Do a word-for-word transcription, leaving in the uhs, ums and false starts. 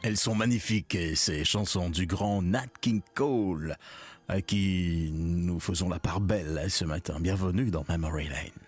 Elles sont magnifiques, et ces chansons du grand Nat King Cole, à qui nous faisons la part belle ce matin. Bienvenue dans Memory Lane.